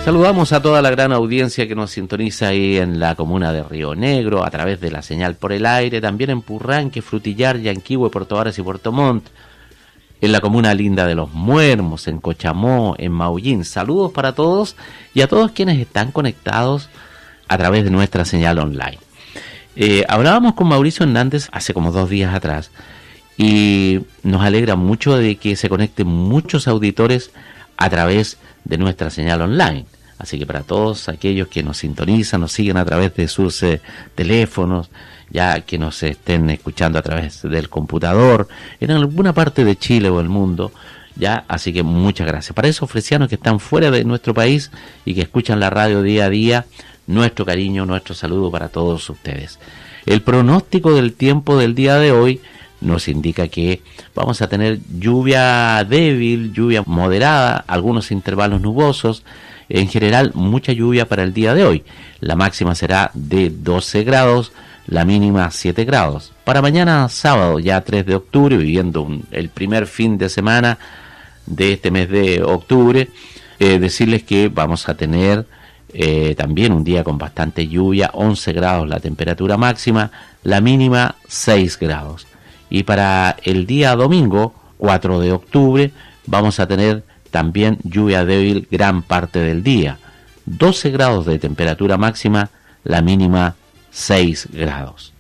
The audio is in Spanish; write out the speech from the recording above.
Saludamos a toda la gran audiencia que nos sintoniza ahí en la comuna de Río Negro, a través de la señal por el aire, también en Purranque, Frutillar, Yanquihue, Puerto Varas y Puerto Montt, en la comuna linda de Los Muermos, en Cochamó, en Maullín. Saludos para todos y a todos quienes están conectados a través de nuestra señal online. Hablábamos con Mauricio Hernández hace como 2 días atrás y nos alegra mucho de que se conecten muchos auditores a través de nuestra señal online. Así que para todos aquellos que nos sintonizan, nos siguen a través de sus teléfonos, ya que nos estén escuchando a través del computador, en alguna parte de Chile o el mundo, ya, así que muchas gracias. Para esos fresianos que están fuera de nuestro país y que escuchan la radio día a día, nuestro cariño, nuestro saludo para todos ustedes. El pronóstico del tiempo del día de hoy nos indica que vamos a tener lluvia débil, lluvia moderada, algunos intervalos nubosos, en general mucha lluvia para el día de hoy. La máxima será de 12 grados, la mínima 7 grados. Para mañana sábado, ya 3 de octubre, viviendo el primer fin de semana de este mes de octubre, decirles que vamos a tener también un día con bastante lluvia, 11 grados la temperatura máxima, la mínima 6 grados. Y para el día domingo, 4 de octubre, vamos a tener también lluvia débil gran parte del día. 12 grados de temperatura máxima, la mínima 6 grados.